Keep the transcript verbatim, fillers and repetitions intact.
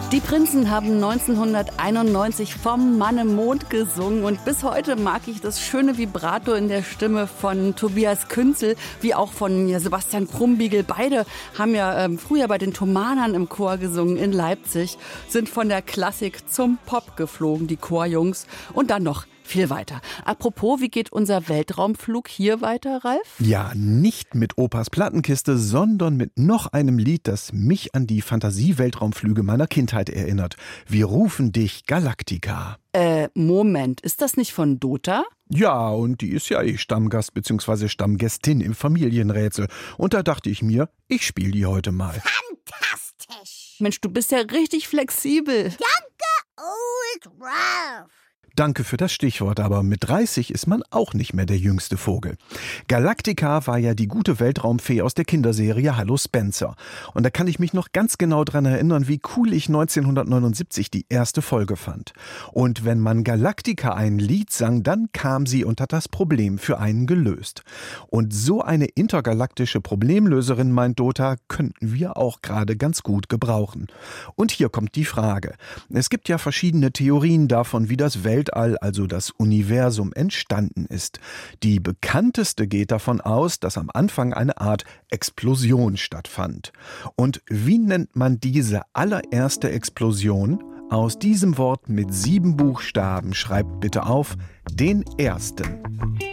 Die Prinzen haben neunzehnhunderteinundneunzig vom Mann im Mond gesungen und bis heute mag ich das schöne Vibrato in der Stimme von Tobias Künzel, wie auch von Sebastian Krumbiegel. Beide haben ja ähm, früher bei den Thomanern im Chor gesungen in Leipzig, sind von der Klassik zum Pop geflogen, die Chorjungs, und dann noch viel weiter. Apropos, wie geht unser Weltraumflug hier weiter, Ralf? Ja, nicht mit Opas Plattenkiste, sondern mit noch einem Lied, das mich an die Fantasie-Weltraumflüge meiner Kindheit erinnert. Wir rufen dich Galactica. Äh, Moment, ist das nicht von Dota? Ja, und die ist ja eh Stammgast bzw. Stammgästin im Familienrätsel. Und da dachte ich mir, ich spiele die heute mal. Fantastisch! Mensch, du bist ja richtig flexibel. Danke, Old Ralph! Danke für das Stichwort, aber mit dreißig ist man auch nicht mehr der jüngste Vogel. Galactica war ja die gute Weltraumfee aus der Kinderserie Hallo Spencer. Und da kann ich mich noch ganz genau dran erinnern, wie cool ich neunzehnhundertneunundsiebzig die erste Folge fand. Und wenn man Galactica ein Lied sang, dann kam sie und hat das Problem für einen gelöst. Und so eine intergalaktische Problemlöserin, meint Dota, könnten wir auch gerade ganz gut gebrauchen. Und hier kommt die Frage. Es gibt ja verschiedene Theorien davon, wie das Weltall, also das Universum, entstanden ist. Die bekannteste geht davon aus, dass am Anfang eine Art Explosion stattfand. Und wie nennt man diese allererste Explosion? Aus diesem Wort mit sieben Buchstaben schreibt bitte auf den ersten.